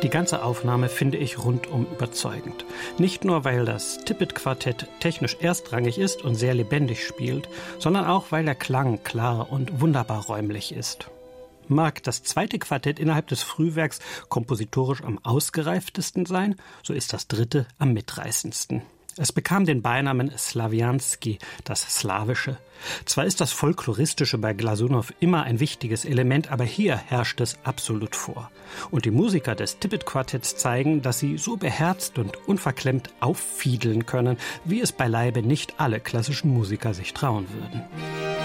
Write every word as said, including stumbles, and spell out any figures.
Die ganze Aufnahme finde ich rundum überzeugend. Nicht nur, weil das Tippett-Quartett technisch erstrangig ist und sehr lebendig spielt, sondern auch, weil der Klang klar und wunderbar räumlich ist. Mag das zweite Quartett innerhalb des Frühwerks kompositorisch am ausgereiftesten sein, so ist das dritte am mitreißendsten. Es bekam den Beinamen Slawianski, das Slawische. Zwar ist das Folkloristische bei Glasunow immer ein wichtiges Element, aber hier herrscht es absolut vor. Und die Musiker des Tippett-Quartetts zeigen, dass sie so beherzt und unverklemmt auffiedeln können, wie es beileibe nicht alle klassischen Musiker sich trauen würden.